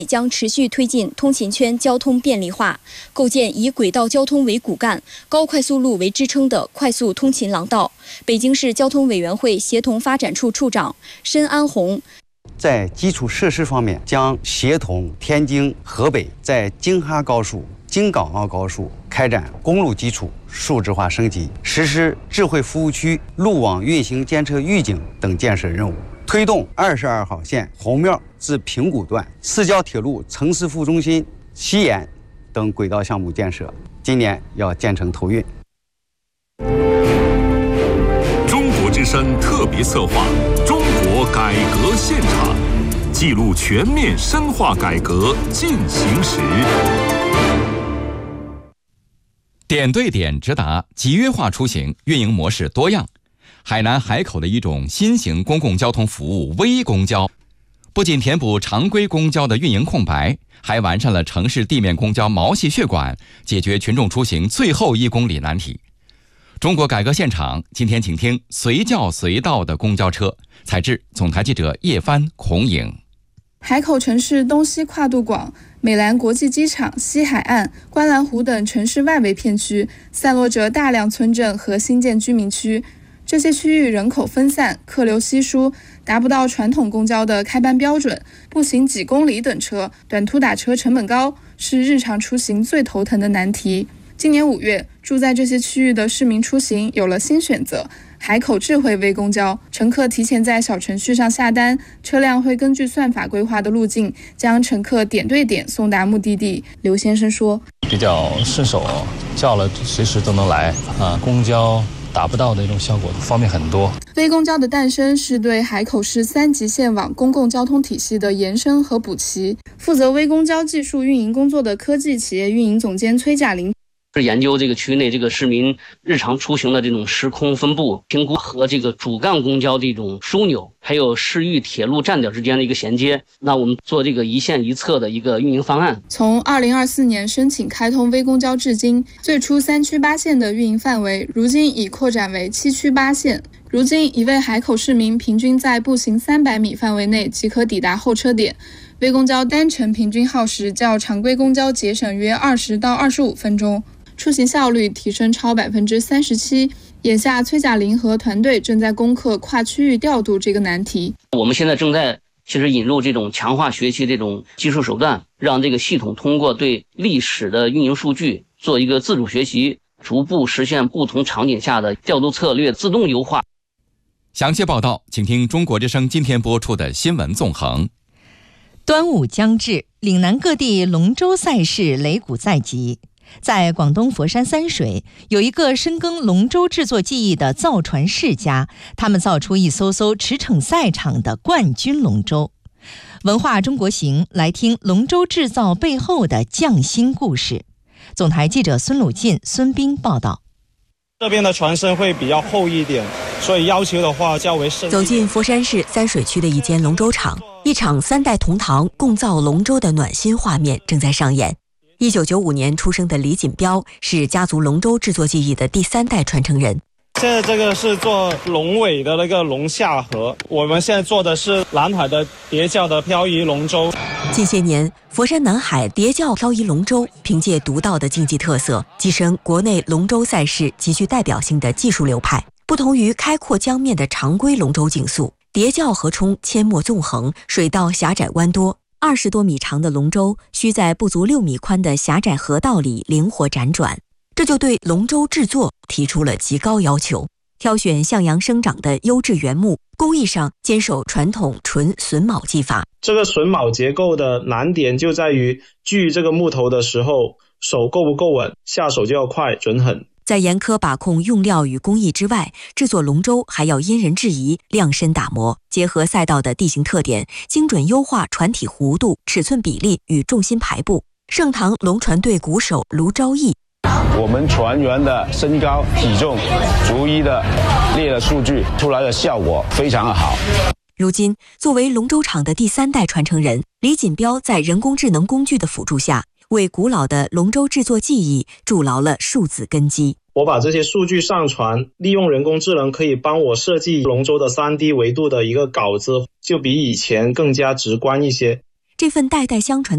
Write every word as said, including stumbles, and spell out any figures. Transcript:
将持续推进通勤圈交通便利化，构建以轨道交通为骨干、高快速路为支撑的快速通勤廊道。北京市交通委员会协同发展处处长申安红在基础设施方面，将协同天津、河北在京哈高速、京港澳高速开展公路基础数字化升级，实施智慧服务区、路网运行监测预警等建设任务。推动二十二号线红庙至平谷段、市郊铁路城市副中心西延等轨道项目建设，今年要建成投运。 中国之声特别策划《中国改革现场》，记录全面深化改革进行时。 点对点直达，集约化出行，运营模式多样。海南海口的一种新型公共交通服务微公交，不仅填补常规公交的运营空白，还完善了城市地面公交毛细血管，解决群众出行最后一公里难题。中国改革现场今天请听随叫随到的公交车，采制总台记者叶帆、孔颖。 海口城市东西跨度广，美兰国际机场、西海岸、观澜湖等城市外围片区散落着大量村镇和新建居民区。这些区域人口分散，客流稀疏，达不到传统公交的开班标准，步行几公里等车，短途打车成本高，是日常出行最头疼的难题。今年五月，住在这些区域的市民出行有了新选择，海口智慧微公交，乘客提前在小程序上下单，车辆会根据算法规划的路径，将乘客点对点送达目的地。刘先生说， 比较顺手，叫了随时都能来啊，公交达不到的一种效果方面很多。 微公交的诞生是对海口市三级线网公共交通体系的延伸和补齐。负责微公交技术运营工作的科技企业运营总监崔嘉玲是研究这个区内这个市民日常出行的这种时空分布，评估和这个主干公交的一种枢纽，还有市域铁路站点之间的一个衔接。那我们做这个一线一策的一个运营方案。 从二零二四年申请开通微公交至今，最初三区八线的运营范围，如今已扩展为七区八线。如今，一位海口市民平均在步行三百米范围内即可抵达候车点。微公交单程平均耗时较常规公交节省约二十到二十五分钟。出行效率提升超百分之三十七。眼下，崔嘉玲和团队正在攻克跨区域调度这个难题。 我们现在正在其实引入这种强化学习这种技术手段，让这个系统通过对历史的运营数据做一个自主学习，逐步实现不同场景下的调度策略自动优化。 详细报道，请听中国之声今天播出的新闻纵横。 端午将至，岭南各地龙舟赛事擂鼓在即。在广东佛山三水，有一个深耕龙舟制作技艺的造船世家，他们造出一艘艘驰骋赛场的冠军龙舟。文化中国行，来听龙舟制造背后的匠心故事。总台记者孙鲁进、孙斌报道。 这边的船身会比较厚一点，所以要求的话较为深。 走进佛山市三水区的一间龙舟厂，一场三代同堂共造龙舟的暖心画面正在上演。一九九五年出生的李锦标是家族龙舟制作技艺的第三代传承人。 现在这个是做龙尾的那个龙下河，我们现在做的是南海的叠教的漂移龙舟。 近些年，佛山南海叠教漂移龙舟凭借独到的竞技特色，跻身国内龙舟赛事极具代表性的技术流派。不同于开阔江面的常规龙舟竞速，叠教河冲阡陌纵横，水道狭窄弯多。二十多米长的龙舟需在不足六米宽的狭窄河道里灵活辗转，这就对龙舟制作提出了极高要求。挑选向阳生长的优质原木，工艺上坚守传统纯榫卯技法。 这个榫卯结构的难点就在于锯这个木头的时候，手够不够稳，下手就要快准狠。 在严苛把控用料与工艺之外，制作龙舟还要因人制宜，量身打磨，结合赛道的地形特点，精准优化船体弧度、尺寸比例与重心排布。盛唐龙船队鼓手卢昭义， 我们船员的身高体重逐一的列了数据，出来的效果非常好。 如今，作为龙舟厂的第三代传承人，李锦标在人工智能工具的辅助下，为古老的龙舟制作技艺筑牢了数字根基。 我把这些数据上传，利用人工智能可以帮我设计龙舟的 三 D 维度的一个稿子，就比以前更加直观一些。 这份代代相传